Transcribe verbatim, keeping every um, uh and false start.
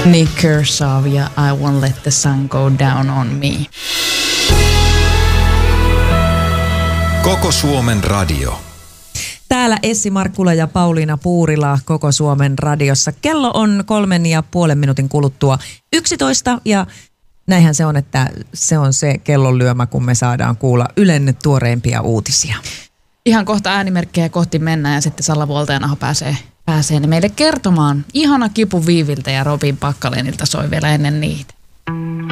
Nick Kershaw ja I Won't Let the Sun Go Down on Me. Koko Suomen radio. Täällä Essi Markkula ja Pauliina Puurila Koko Suomen radiossa. Kello on kolmen ja puolen minuutin kuluttua yksitoista ja näinhän se on, että se on se kellonlyömä, kun me saadaan kuulla Ylen tuoreimpia uutisia. Ihan kohta äänimerkkejä kohti mennään ja sitten Salla Vuoltajanaho pääsee, pääsee ne meille kertomaan. Ihana Kipu Viiviltä ja Robin Packalenilta soi vielä ennen niitä.